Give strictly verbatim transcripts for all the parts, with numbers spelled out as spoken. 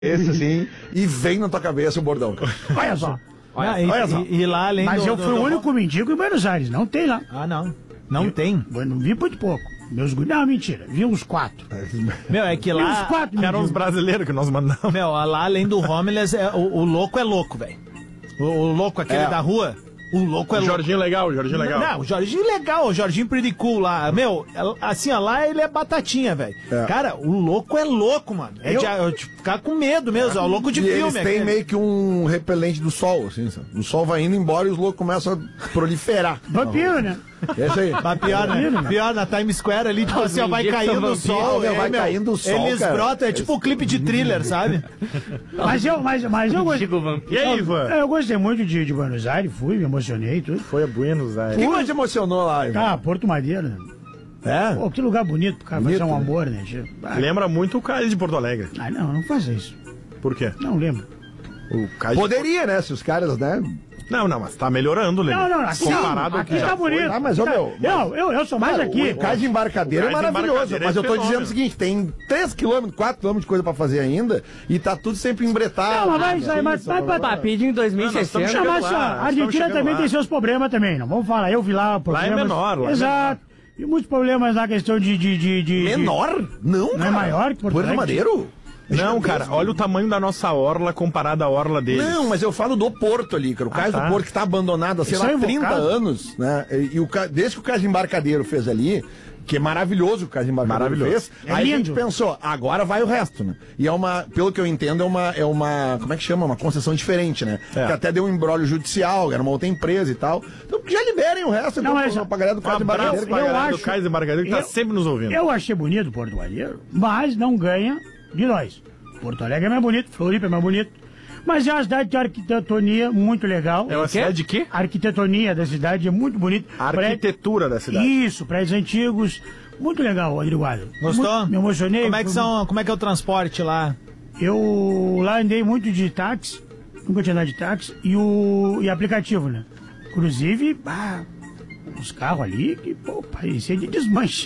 esse assim, e vem na tua cabeça o bordão. Olha só. Olha, ah, e, olha só. E, e lá além Mas do, eu do, fui do, o único do... mendigo em Buenos Aires, não tem lá. Ah, não. Não eu, tem. Eu não vi muito pouco. Meus guri... Não, mentira. Vi uns quatro. Meu, é que Vi uns lá... quatro Que eram os mendigos. brasileiros que nós mandamos. Meu, lá além do homeless, é, o, o louco é louco, velho. O, o louco aquele É. da rua, o louco é O louco. Jorginho legal, o Jorginho legal. Não, o Jorginho legal, o Jorginho pretty cool lá. Meu, assim, ó, lá ele é batatinha, velho. É. Cara, o louco é louco, mano. É Eu- de, é de ficar com medo mesmo, é o louco de E filme. eles têm aquele. meio que um repelente do sol, assim, sabe? O sol vai indo embora e os loucos começam a proliferar. Vampiro, né? É isso aí. Mas pior, né? Pior na Times Square ali, tipo assim, ó, vai mendigos caindo são o sol. vampiros, é, vai meu, caindo o sol, Eles cara. brotam, é tipo um clipe de thriller, sabe? Mas eu, mas, mas eu gostei. Chico Vampiro. E aí, Ivan? Eu gostei muito de, de Buenos Aires, fui, me emocionei e tudo. Foi a Buenos Aires. Quem mais te emocionou lá, Ivan? Ah, Porto Madeira. É? Pô, que lugar bonito pro cara Bonito, fazer um né? amor, né? Che- Ah, Lembra muito o Cais de Porto Alegre. ah, não, não faça isso. Por quê? Não lembro. O Cais de... Poderia, né? Se os caras, né? Não, não, mas tá melhorando, Lelê. Não, não, aqui, Comparado não, ao que aqui já tá foi. bonito. Ah, mas, ô, Tá- meu, Não, eu, eu sou mais Cara, aqui. o cais de embarcadeira O é cais de maravilhoso, embarcadeira mas é eu tô fenômeno. dizendo o seguinte, tem três quilômetros, quatro quilômetros de coisa pra fazer ainda, e tá tudo sempre embretado. Não, mas vai sair, mas vai pra... Papinho em dois mil e Não, nós estamos sessenta. Não, chegando mas lá, ó, nós a estamos Argentina chegando também lá. tem seus problemas também, não vamos falar. Eu vi lá problemas... menor, lá é Exato. E muitos problemas na questão de... de, de, de Menor? Não, Não é cara. maior que Porto Porto Alegre? Madeiro? Não, cara, olha o tamanho da nossa orla comparada à orla deles. Não, mas eu falo do porto ali, cara. O cais tá. do porto que tá abandonado há, sei Eles lá, são trinta invocados. anos, né? E, e o, ca- desde que o cais de embarcadeiro fez ali, que é maravilhoso o cais de embarcadeiro Maravilhoso. fez, É aí a lindo. gente pensou, agora vai o resto, né? E é uma, pelo que eu entendo, é uma, é uma, como é que chama? Uma concessão diferente, né? É. Que até deu um embrólio judicial, era uma outra empresa e tal. Então já liberem o resto, Não, então, mas- pra, pra galera do Um cais de abraço embarcadeiro. pra eu galera do acho- Cais de Embarcadeiro que tá eu- sempre nos ouvindo. Eu achei bonito Porto Madeiro, mas não ganha de nós. Porto Alegre é mais bonito, Floripa é mais bonito. Mas é uma cidade de arquitetonia muito legal. É uma cidade de quê? A arquitetonia da cidade é muito bonita. A arquitetura da cidade. Isso, prédios antigos. Muito legal, Rodrigo Adler. Gostou? Muito- me emocionei. Como é que são, como é que é o transporte lá? Eu lá andei muito de táxi, nunca tinha andado de táxi, e o e aplicativo, né? Inclusive, ah, os carros ali que, pô, parecia de desmanche.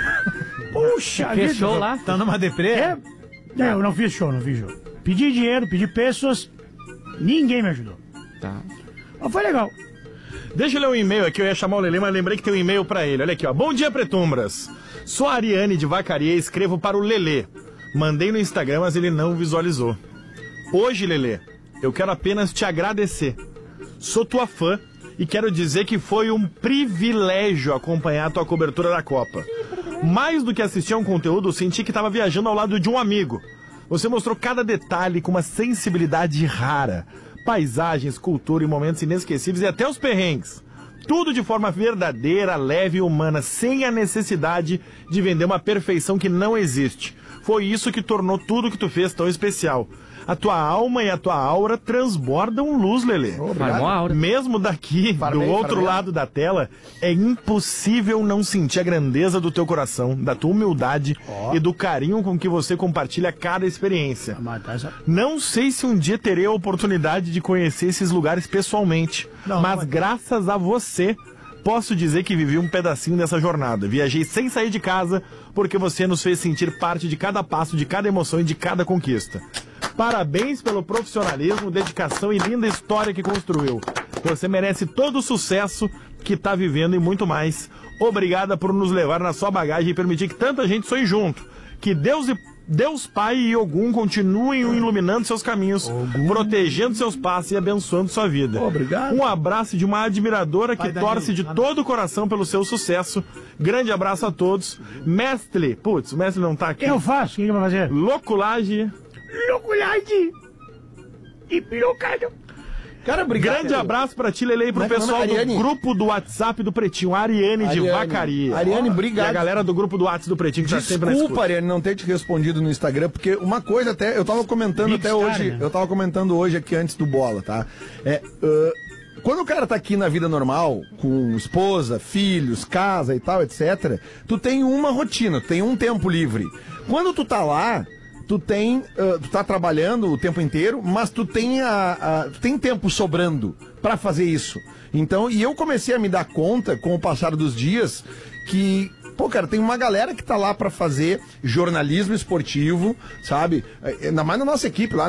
Puxa Fez vida. show lá? Tá numa deprê? É, é, eu não fiz show, não fiz show. Pedi dinheiro, pedi pessoas, ninguém me ajudou. Tá. Mas foi legal. Deixa eu ler um e-mail aqui, eu ia chamar o Lelê, mas lembrei que tem um e-mail pra ele. Olha aqui, ó. Bom dia, Pretumbras. Sou a Ariane de Vacaria e escrevo para o Lelê. Mandei no Instagram, mas ele não visualizou. Hoje, Lelê, eu quero apenas te agradecer. Sou tua fã e quero dizer que foi um privilégio acompanhar a tua cobertura da Copa. Mais do que assistir a um conteúdo, senti que estava viajando ao lado de um amigo. Você mostrou cada detalhe com uma sensibilidade rara. Paisagens, cultura e momentos inesquecíveis e até os perrengues. Tudo de forma verdadeira, leve e humana, sem a necessidade de vender uma perfeição que não existe. Foi isso que tornou tudo que tu fez tão especial. A tua alma e a tua aura transbordam luz, Lelê. Farmou a aura. Mesmo daqui, Farmei, do outro farmei. lado da tela, é impossível não sentir a grandeza do teu coração, da tua humildade e do carinho com que você compartilha cada experiência. Matar essa... Não sei se um dia terei a oportunidade de conhecer esses lugares pessoalmente, mas graças a você, posso dizer que vivi um pedacinho dessa jornada. Viajei sem sair de casa, porque você nos fez sentir parte de cada passo, de cada emoção e de cada conquista. Parabéns pelo profissionalismo, dedicação e linda história que construiu. Você merece todo o sucesso que está vivendo e muito mais. Obrigada por nos levar na sua bagagem e permitir que tanta gente sonhe junto. Que Deus e Deus Pai e Ogum continuem iluminando seus caminhos, protegendo seus passos e abençoando sua vida. Obrigado. Um abraço de uma admiradora que Pai da torce de Nil. todo o coração pelo seu sucesso. Grande abraço a todos. Mestre, putz, o mestre não tá aqui. Eu faço, o que, que vai fazer? Loculage. Louculade! E pirocado! Cara, obrigado. Grande abraço pra ti, Lele, e pro Como é que é o pessoal nome? do Ariane? grupo do WhatsApp do Pretinho, a Ariane, de Ariane. Vacaria. Ariane, Ó, obrigado. E a galera do grupo do WhatsApp do Pretinho que tá sempre na Desculpa, escuta. Ariane, não ter te respondido no Instagram, porque uma coisa até, eu tava comentando Big até Star, hoje, né? eu tava comentando hoje aqui antes do Bola, tá? É, uh, quando o cara tá aqui na vida normal, com esposa, filhos, casa e tal, etcétera, tu tem uma rotina, tu tem um tempo livre. Quando tu tá lá, tu tem, uh, tu tá trabalhando o tempo inteiro, mas tu tem a, a- tu tem tempo sobrando pra fazer isso. Então, e eu comecei a me dar conta com o passar dos dias que pô, cara, tem uma galera que tá lá pra fazer jornalismo esportivo, sabe? Ainda mais na nossa equipe lá,